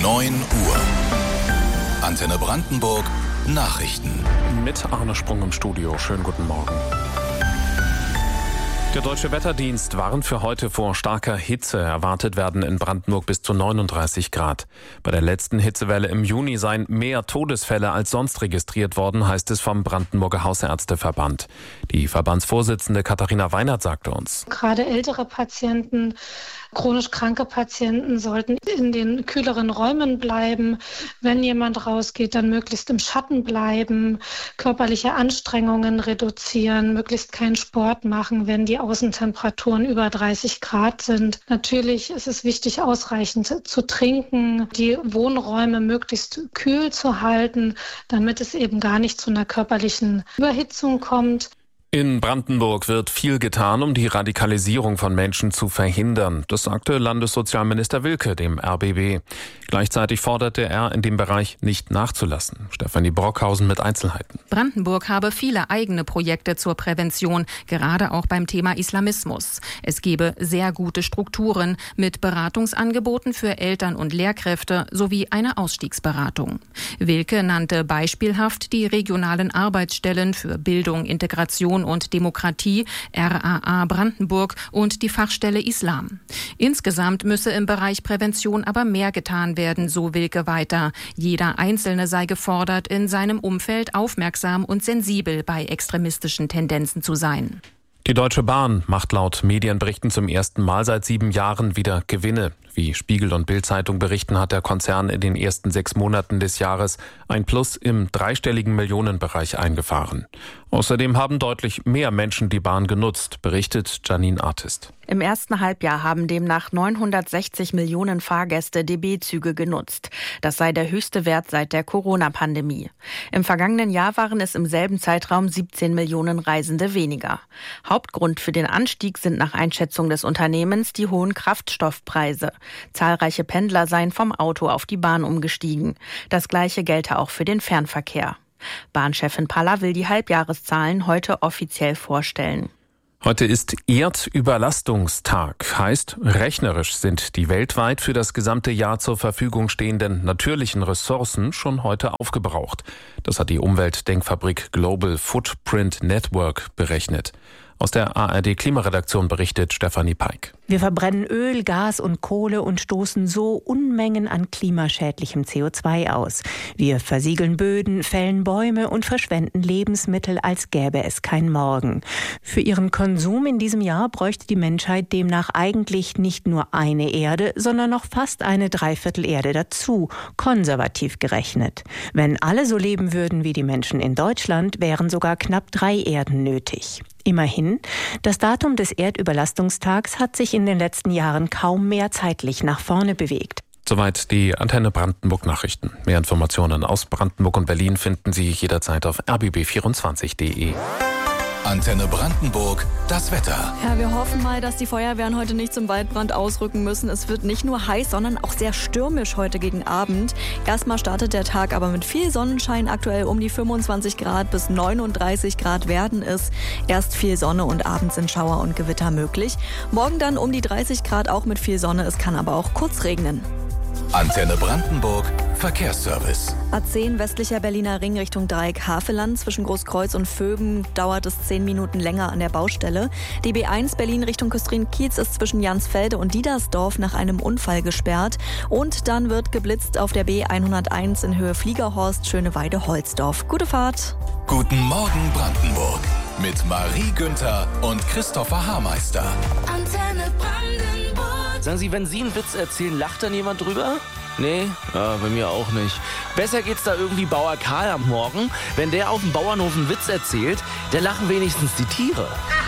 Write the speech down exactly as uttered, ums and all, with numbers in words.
neun Uhr. Antenne Brandenburg Nachrichten. Mit Arne Sprung im Studio. Schönen guten Morgen. Der Deutsche Wetterdienst warnt für heute vor starker Hitze. Erwartet werden in Brandenburg bis zu neununddreißig Grad. Bei der letzten Hitzewelle im Juni seien mehr Todesfälle als sonst registriert worden, heißt es vom Brandenburger Hausärzteverband. Die Verbandsvorsitzende Katharina Weinert sagte uns: Gerade ältere Patienten, chronisch kranke Patienten sollten in den kühleren Räumen bleiben. Wenn jemand rausgeht, dann möglichst im Schatten bleiben, körperliche Anstrengungen reduzieren, möglichst keinen Sport machen, wenn die Außentemperaturen über dreißig Grad sind. Natürlich ist es wichtig, ausreichend zu trinken, die Wohnräume möglichst kühl zu halten, damit es eben gar nicht zu einer körperlichen Überhitzung kommt. In Brandenburg wird viel getan, um die Radikalisierung von Menschen zu verhindern. Das sagte Landessozialminister Wilke dem R B B. Gleichzeitig forderte er, in dem Bereich nicht nachzulassen. Stefanie Brockhausen mit Einzelheiten. Brandenburg habe viele eigene Projekte zur Prävention, gerade auch beim Thema Islamismus. Es gebe sehr gute Strukturen mit Beratungsangeboten für Eltern und Lehrkräfte sowie eine Ausstiegsberatung. Wilke nannte beispielhaft die regionalen Arbeitsstellen für Bildung, Integration und Demokratie, R A A Brandenburg, und die Fachstelle Islam. Insgesamt müsse im Bereich Prävention aber mehr getan werden, so Wilke weiter. Jeder Einzelne sei gefordert, in seinem Umfeld aufmerksam und sensibel bei extremistischen Tendenzen zu sein. Die Deutsche Bahn macht laut Medienberichten zum ersten Mal seit sieben Jahren wieder Gewinne. Wie Spiegel und Bild-Zeitung berichten, hat der Konzern in den ersten sechs Monaten des Jahres ein Plus im dreistelligen Millionenbereich eingefahren. Außerdem haben deutlich mehr Menschen die Bahn genutzt, berichtet Janine Artist. Im ersten Halbjahr haben demnach neunhundertsechzig Millionen Fahrgäste D B-Züge genutzt. Das sei der höchste Wert seit der Corona-Pandemie. Im vergangenen Jahr waren es im selben Zeitraum siebzehn Millionen Reisende weniger. Hauptgrund für den Anstieg sind nach Einschätzung des Unternehmens die hohen Kraftstoffpreise. Zahlreiche Pendler seien vom Auto auf die Bahn umgestiegen. Das Gleiche gelte auch für den Fernverkehr. Bahnchefin Paller will die Halbjahreszahlen heute offiziell vorstellen. Heute ist Erdüberlastungstag, heißt, rechnerisch sind die weltweit für das gesamte Jahr zur Verfügung stehenden natürlichen Ressourcen schon heute aufgebraucht. Das hat die Umweltdenkfabrik Global Footprint Network berechnet. Aus der A R D-Klimaredaktion berichtet Stefanie Peik. Wir verbrennen Öl, Gas und Kohle und stoßen so Unmengen an klimaschädlichem C O zwei aus. Wir versiegeln Böden, fällen Bäume und verschwenden Lebensmittel, als gäbe es kein Morgen. Für ihren Konsum in diesem Jahr bräuchte die Menschheit demnach eigentlich nicht nur eine Erde, sondern noch fast eine Dreiviertelerde dazu, konservativ gerechnet. Wenn alle so leben würden wie die Menschen in Deutschland, wären sogar knapp drei Erden nötig. Immerhin, das Datum des Erdüberlastungstags hat sich in den letzten Jahren kaum mehr zeitlich nach vorne bewegt. Soweit die Antenne Brandenburg Nachrichten. Mehr Informationen aus Brandenburg und Berlin finden Sie jederzeit auf r b b vierundzwanzig punkt d e. Antenne Brandenburg, das Wetter. Ja, wir hoffen mal, dass die Feuerwehren heute nicht zum Waldbrand ausrücken müssen. Es wird nicht nur heiß, sondern auch sehr stürmisch heute gegen Abend. Erstmal startet der Tag aber mit viel Sonnenschein. Aktuell um die fünfundzwanzig Grad bis neununddreißig Grad werden es. Erst viel Sonne und abends sind Schauer und Gewitter möglich. Morgen dann um die dreißig Grad, auch mit viel Sonne. Es kann aber auch kurz regnen. Antenne Brandenburg, Verkehrsservice. A zehn westlicher Berliner Ring Richtung Dreieck Haveland. Zwischen Großkreuz und Vöben dauert es zehn Minuten länger an der Baustelle. Die B eins Berlin Richtung Küstrin-Kiez ist zwischen Jansfelde und Diedersdorf nach einem Unfall gesperrt. Und dann wird geblitzt auf der B hunderteins in Höhe Fliegerhorst, Schöneweide-Holzdorf. Gute Fahrt. Guten Morgen Brandenburg mit Marie Günther und Christopher Haarmeister. Antenne Brandenburg. Sagen Sie, wenn Sie einen Witz erzählen, lacht dann jemand drüber? Nee, ja, bei mir auch nicht. Besser geht's da irgendwie Bauer Karl am Morgen. Wenn der auf dem Bauernhof einen Witz erzählt, da lachen wenigstens die Tiere.